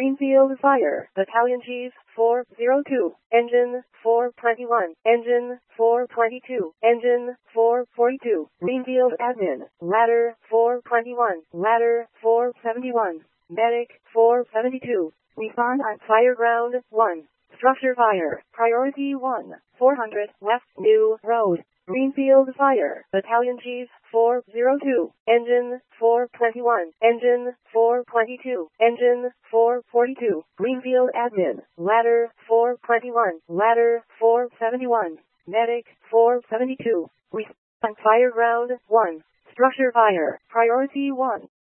Greenfield Fire, Battalion Chief 402, Engine 421, Engine 422, Engine 442, Greenfield Admin, Ladder 421, Ladder 471, Medic 472, Respond on Fire Ground 1, Structure Fire, Priority 1, 400 West New Road. Greenfield Fire, Battalion Chief 402, Engine 421, Engine 422, Engine 442, Greenfield Admin, Ladder 421, Ladder 471, Medic 472, Respond Fire Ground 1, Structure Fire, Priority 1.